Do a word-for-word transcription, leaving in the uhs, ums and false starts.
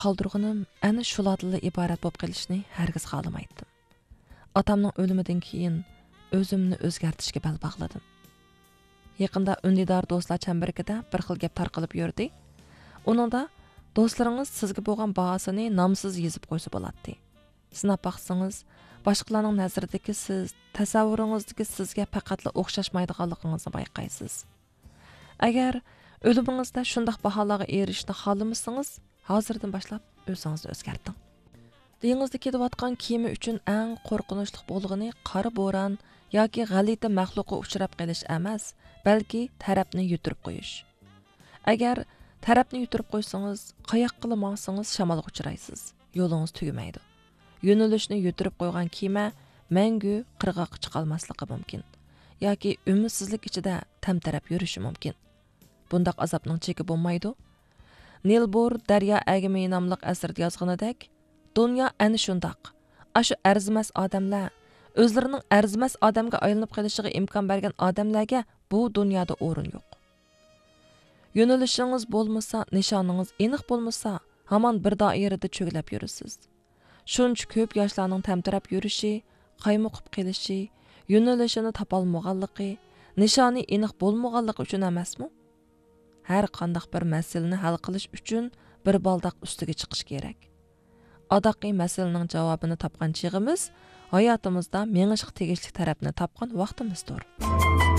Qaldırğınım ana şularla ibaret bo'lib qilishni hargiz xohlamaydim. Atamning o'limidan keyin o'zimni o'zgartirishga bel bog'ladim. Yaqinda undidor do'stlar chambarida bir xil gap tarqalib yurdi. Uningda do'stlaringiz sizga bo'lgan bahosini nomsiz yozib qo'ysa bo'ladi. Sinab baqsangiz, boshqalarning nazaridagi siz tasavvuringizdagi sizga faqatla o'xshashmaydiganligingizni bayqaysiz. Agar o'limingizda shunday baholarga erishishni xohlamasangiz, hozirdan boshlab o'zingizni o'zgarting. Dengizda ketayotgan kema uchun eng qo'rqinchli bo'lgani qora bo'ron yoki g'alati maxluqqa uchrab qolish emas, balki tarafni yutirib qo'yish. Agar tarafni yutirib qo'ysangiz, qayoq qilib mangsangiz shamolga uchraysiz. Yo'lingiz tugamaydi. Yo'nalishni yutirib qo'ygan kema mangu qirg'oqqa chiqa olmasligi mumkin yoki umidsizlik ichida tamtarab yurishi mumkin. Bundaq azobning cheki bo'lmaydi. Neil Bohr Daryo Agami nomli asarda yozganidek, dunyo ana shundoq. Ashu arzimas odamlar, o'zlarining arzimas odamga aylanib qolishiga imkon bergan odamlarga bu dunyoda o'rin yo'q. Yo'nalishingiz bo'lmasa, nishoningiz aniq bo'lmasa, hamon bir doirada cho'g'lab yurasiz. Shuncha ko'p yoshlarning tamtirab yurishi, qaymoqib qelishi, yo'nalishini topolmaganligi, nishoni aniq bo'lmaganligi uchun emasmi? Har qanday bir masalani hal qilish uchun bir baldoq ustiga chiqish kerak. Adaqiy masalaning javobini topgan chig'imiz hayotimizda mengishga tegishli tarafni topgan vaqtimizdir.